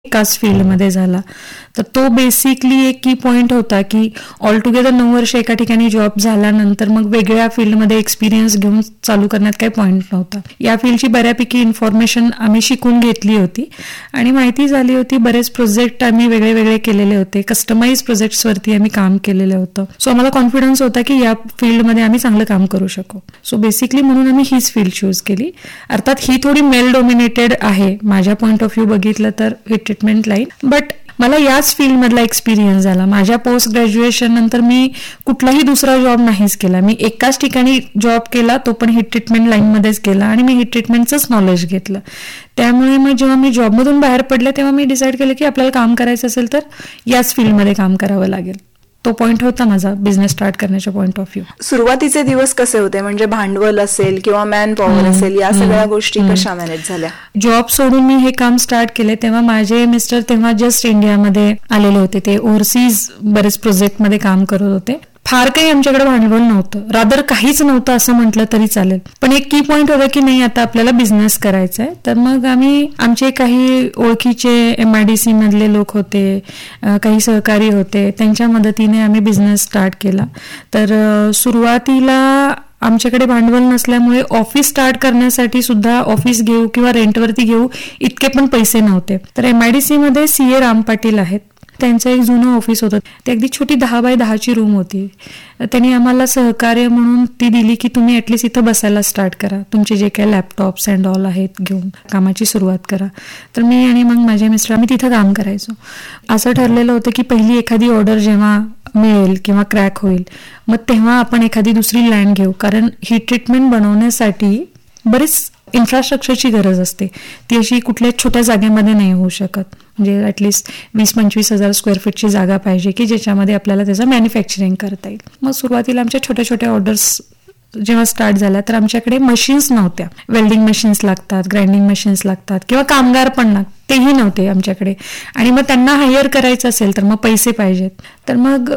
एकाच फील्डमध्ये झाला. तर तो बेसिकली एक की पॉइंट होता की ऑल टुगेदर 9 वर्ष एका ठिकाणी जॉब झाल्यानंतर मग वेगळ्या फील्डमध्ये एक्सपिरियन्स घेऊन चालू करण्यात काही पॉइंट नव्हता. या फील्डची बऱ्यापैकी इन्फॉर्मेशन आम्ही शिकून घेतली होती आणि माहिती झाली होती. बरेच प्रोजेक्ट आम्ही वेगळे वेगळे केलेले होते, कस्टमाइज प्रोजेक्ट्सवरती आम्ही काम केलेलं होतं. सो आम्हाला कॉन्फिडन्स होता की या फील्डमध्ये आम्ही चांगलं काम करू शकू. सो बेसिकली म्हणून आम्ही हीच फील्ड चूज केली. अर्थात ही थोडी मेल डॉमिनेटेड आहे माझ्या पॉईंट ऑफ व्ह्यू बघितलं तर ट्रीटमेंट लाईन, बट मला याच फील्डमधला एक्सपिरियन्स झाला. माझ्या पोस्ट ग्रॅज्युएशन नंतर मी कुठलाही दुसरा जॉब नाहीच केला. मी एकाच ठिकाणी जॉब केला, तो पण हीट ट्रीटमेंट लाईनमध्येच केला आणि मी हीट ट्रीटमेंटचंच नॉलेज घेतलं. त्यामुळे मग जेव्हा मी जॉबमधून बाहेर पडले तेव्हा मी डिसाईड केलं की आपल्याला काम करायचं असेल तर याच फील्डमध्ये काम करावं लागेल. तो पॉइंट होता माझा बिझनेस स्टार्ट करण्याच्या पॉइंट ऑफ व्ह्यू. सुरुवातीचे दिवस कसे होते, म्हणजे भांडवल असेल किंवा मॅन पॉवर असेल, या सगळ्या गोष्टी कशा मॅनेज झाल्या? जॉब सोडून मी हे काम स्टार्ट केले तेव्हा माझे मिस्टर तेव्हा जस्ट इंडियामध्ये आलेले होते. ते ओव्हरसीज बरेच प्रोजेक्टमध्ये काम करत होते. फार काही आमच्याकडे भांडवल नव्हतं, रादर काहीच नव्हतं असं म्हटलं तरी चालेल. पण एक की पॉइंट होता की नाही आता आपल्याला बिझनेस करायचा आहे. तर मग आम्ही आमचे काही ओळखीचे MIDC मधले लोक होते, काही सहकारी होते, त्यांच्या मदतीने आम्ही बिझनेस स्टार्ट केला. तर सुरुवातीला आमच्याकडे भांडवल नसल्यामुळे ऑफिस स्टार्ट करण्यासाठी सुद्धा ऑफिस घेऊ किंवा रेंटवरती घेऊ इतके पण पैसे नव्हते. तर MIDC मध्ये CA राम पाटील आहेत, त्यांचं एक जुनं ऑफिस होतं. ते अगदी छोटी 10 बाय 10ची रूम होती. त्यांनी आम्हाला सहकार्य म्हणून ती दिली की तुम्ही ऍटलिस्ट इथं बसायला स्टार्ट करा, तुमचे जे काही लॅपटॉप्स अँड ऑल आहेत घेऊन कामाची सुरुवात करा. तर मी आणि मग माझे मिस्टर आम्ही तिथं काम करायचो. असं ठरलेलं होतं की पहिली एखादी ऑर्डर जेव्हा मिळेल किंवा क्रॅक होईल मग तेव्हा आपण एखादी दुसरी लँड घेऊ, कारण हीट ट्रीटमेंट बनवण्यासाठी बरीच इन्फ्रास्ट्रक्चरची गरज असते. ती अशी कुठल्या छोट्या जागेमध्ये नाही होऊ शकत. म्हणजे ॲटलिस्ट 20-25 हजार स्क्वेअर फीटची जागा पाहिजे की ज्याच्यामध्ये आपल्याला त्याचं मॅन्युफॅक्चरिंग करता येईल. मग सुरुवातीला आमच्या छोट्या छोट्या ऑर्डर्स जेव्हा स्टार्ट झाल्या तर आमच्याकडे मशीन्स नव्हत्या. वेल्डिंग मशीन्स लागतात, ग्राइंडिंग मशीन्स लागतात किंवा कामगार पण तेही नव्हते आमच्याकडे. आणि मग त्यांना हायर करायचं असेल तर मग पैसे पाहिजेत. तर मग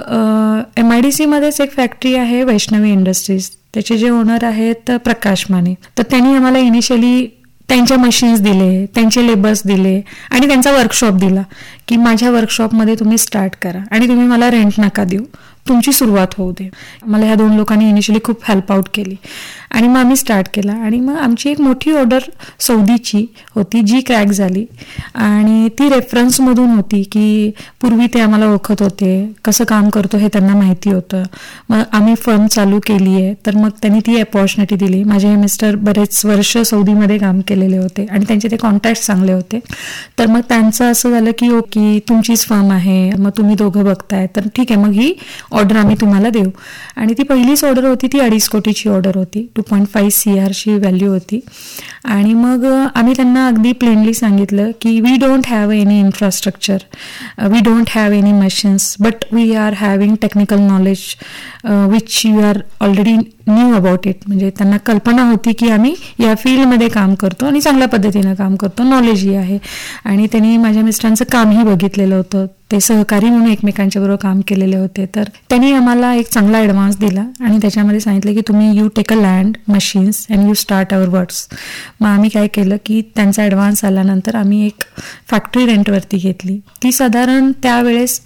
MIDC मध्येच एक फॅक्टरी आहे वैष्णवी इंडस्ट्रीज, त्याचे जे ओनर आहेत प्रकाश माने. तर त्यांनी आम्हाला इनिशियली त्यांच्या मशीन्स दिले, त्यांचे लेबर्स दिले आणि त्यांचा वर्कशॉप दिला की माझ्या वर्कशॉपमध्ये तुम्ही स्टार्ट करा आणि तुम्ही मला रेंट नका देऊ, तुमची सुरुवात होऊ दे. मला ह्या 2 लोकांनी इनिशियली खूप हेल्प आउट केली आणि मग आम्ही स्टार्ट केला. आणि मग आमची एक मोठी ऑर्डर सौदीची होती जी क्रॅक झाली आणि ती रेफरन्समधून होती की पूर्वी ते आम्हाला ओळखत होते, कसं काम करतो हे त्यांना माहिती होतं. मग आम्ही फर्म चालू केली आहे, तर मग त्यांनी ती अपॉर्च्युनिटी दिली. माझे मिस्टर बरेच वर्ष सौदीमध्ये काम केलेले होते आणि त्यांचे ते कॉन्टॅक्ट चांगले होते. तर मग त्यांचं असं झालं की ओके तुमचीच फर्म आहे, मग तुम्ही दोघं बघताय तर ठीक आहे, मग ही ऑर्डर आम्ही तुम्हाला देऊ. आणि ती पहिलीच ऑर्डर होती ती 2.5 कोटीची ऑर्डर होती, 2.5 CRची व्हॅल्यू होती. आणि मग आम्ही त्यांना अगदी प्लेनली सांगितलं की we don't have any infrastructure, we don't have any machines, but we R having technical knowledge which you R already knew about it. म्हणजे त्यांना कल्पना होती की आम्ही या फील्डमध्ये काम करतो आणि चांगल्या पद्धतीनं काम करतो, नॉलेजही आहे. आणि त्यांनी माझ्या मिस्टरांचं कामही बघितलेलं होतं, ते सहकारी म्हणून एकमेकांच्या बरोबर काम केलेले होते. तर त्यांनी आम्हाला एक चांगला ॲडव्हान्स दिला आणि त्याच्यामध्ये सांगितलं की तुम्ही you take a land, machines and you start our works. मग आम्ही काय केलं की त्यांचा ॲडव्हान्स आल्यानंतर आम्ही एक फॅक्टरी रेंटवरती घेतली. ती साधारण त्यावेळेस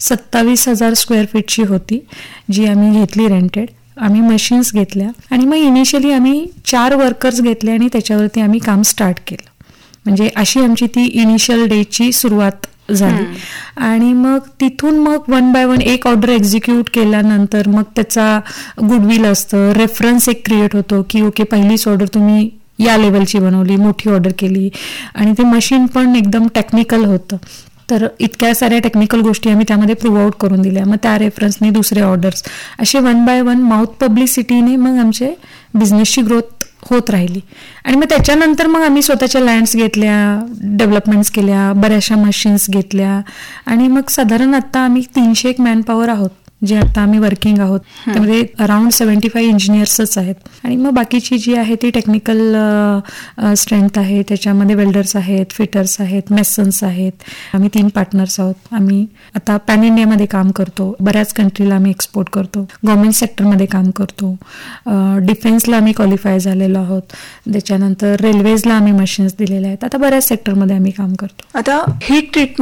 27,000 स्क्वेअर फीटची होती जी आम्ही घेतली रेंटेड. आम्ही मशीन्स घेतल्या आणि मग इनिशियली आम्ही 4 वर्कर्स घेतले आणि त्याच्यावरती आम्ही काम स्टार्ट केलं. म्हणजे अशी आमची ती इनिशियल डेची सुरुवात झाली. आणि मग तिथून मग 1 बाय 1 एक ऑर्डर एक्झिक्यूट केल्यानंतर मग त्याचा गुडविल असतं, रेफरन्स एक क्रिएट होतो की ओके पहिलीच ऑर्डर तुम्ही या लेवलची बनवली, मोठी ऑर्डर केली आणि ते मशीन पण एकदम टेक्निकल होतं. तर इतक्या साऱ्या टेक्निकल गोष्टी आम्ही त्यामध्ये प्रूव्ह आउट करून दिल्या. मग त्या रेफरन्सने दुसरे ऑर्डर्स असे 1 बाय 1 माउथ पब्लिसिटीने मग आमचे बिझनेसची ग्रोथ होत राहिली. आणि मग त्याच्यानंतर मग आम्ही स्वतःच्या लँड्स घेतल्या, डेव्हलपमेंट्स केल्या, बऱ्याचशा मशीन्स घेतल्या आणि मग साधारण आता आम्ही 301 मॅनपॉवर आहोत जे आता आम्ही वर्किंग आहोत. त्यामध्ये अराउंड 75 इंजिनियर्सच आहेत आणि मग बाकीची जी आहे ती टेक्निकल स्ट्रेंथ आहे. त्याच्यामध्ये वेल्डर्स आहेत, फिटर्स आहेत, मेसन्स आहेत. आम्ही 3 पार्टनर्स आहोत. आम्ही आता पॅन इंडियामध्ये काम करतो, बऱ्याच कंट्रीला आम्ही एक्सपोर्ट करतो, गव्हर्नमेंट सेक्टरमध्ये काम करतो, डिफेन्सला आम्ही क्वालिफाय झालेलो आहोत, त्याच्यानंतर रेल्वेजला आम्ही मशीन्स दिलेल्या आहेत. आता बऱ्याच सेक्टरमध्ये आम्ही काम करतो. आता हीट ट्रीटमेंट